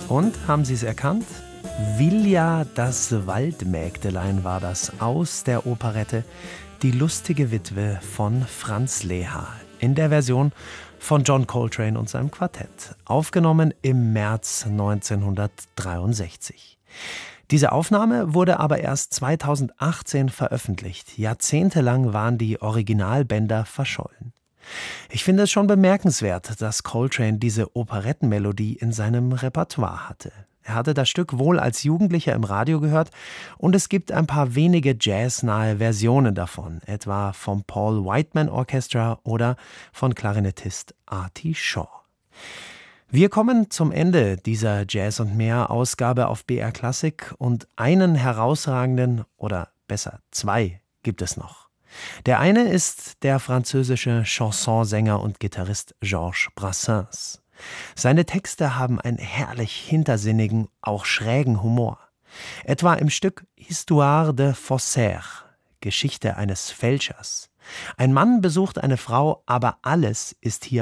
Und, haben Sie es erkannt? Vilja das Waldmägdelein war das aus der Operette Die lustige Witwe von Franz Leha in der Version von John Coltrane und seinem Quartett, aufgenommen im März 1963. Diese Aufnahme wurde aber erst 2018 veröffentlicht. Jahrzehntelang waren die Originalbänder verschollen. Ich finde es schon bemerkenswert, dass Coltrane diese Operettenmelodie in seinem Repertoire hatte. Er hatte das Stück wohl als Jugendlicher im Radio gehört und es gibt ein paar wenige jazznahe Versionen davon, etwa vom Paul Whiteman Orchestra oder von Klarinettist Artie Shaw. Wir kommen zum Ende dieser Jazz und mehr Ausgabe auf BR Klassik und einen herausragenden, oder besser 2, gibt es noch. Der eine ist der französische Chansonsänger und Gitarrist Georges Brassens. Seine Texte haben einen herrlich hintersinnigen, auch schrägen Humor. Etwa im Stück Histoire de Faussaire, Geschichte eines Fälschers. Ein Mann besucht eine Frau, aber alles ist hier